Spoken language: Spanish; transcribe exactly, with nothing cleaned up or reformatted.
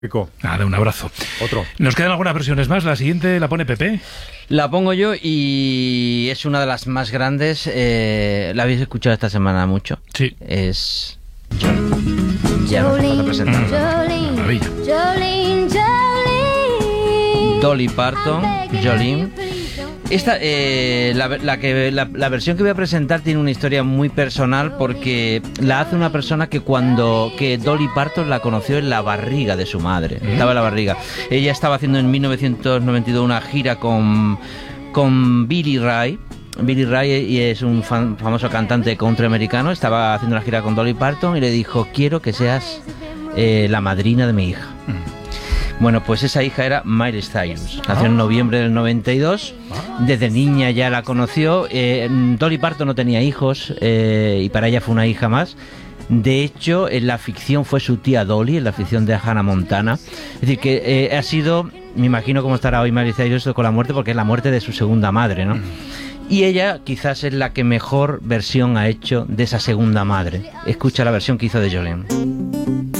Nada, un abrazo. Otro. ¿Nos quedan algunas versiones más? La siguiente la pone Pepe. La pongo yo y es una de las más grandes. Eh, la habéis escuchado esta semana mucho. Sí. Es Jolene. Ya no hace falta presentarla. Mm, maravilla. Jolene, Jolene. Dolly Parton, Jolene. Esta, eh, la, la, que, la, la versión que voy a presentar tiene una historia muy personal porque la hace una persona que cuando que Dolly Parton la conoció en la barriga de su madre. ¿Mm? Estaba en la barriga. Ella estaba haciendo en mil novecientos noventa y dos una gira con, con Billy Ray. Billy Ray y es un fan, famoso cantante country americano. Estaba haciendo una gira con Dolly Parton y le dijo: quiero que seas eh, la madrina de mi hija. Mm. Bueno, pues esa hija era Miley Cyrus. Nació en noviembre del noventa y dos. Desde niña ya la conoció. Eh, Dolly Parton no tenía hijos eh, y para ella fue una hija más. De hecho, en la ficción fue su tía Dolly, en la ficción de Hannah Montana. Es decir, que eh, ha sido, me imagino cómo estará hoy Miley Cyrus con la muerte, porque es la muerte de su segunda madre, ¿no? Y ella quizás es la que mejor versión ha hecho de esa segunda madre. Escucha la versión que hizo de Jolene.